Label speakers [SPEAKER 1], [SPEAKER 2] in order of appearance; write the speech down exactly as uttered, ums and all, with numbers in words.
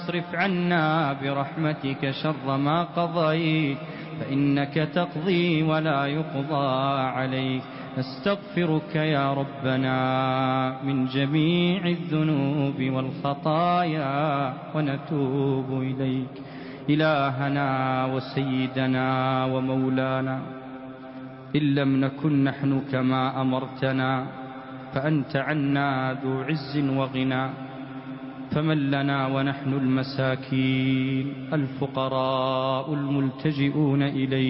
[SPEAKER 1] اصرف عنا برحمتك شر ما قضيت فإنك تقضي ولا يقضى عليك. نستغفرك يا ربنا من جميع الذنوب والخطايا ونتوب إليك. إلهنا وسيدنا ومولانا، إن لم نكن نحن كما أمرتنا فأنت عنا ذو عز وغنى، فمن لنا ونحن المساكين الفقراء الملتجئون إليك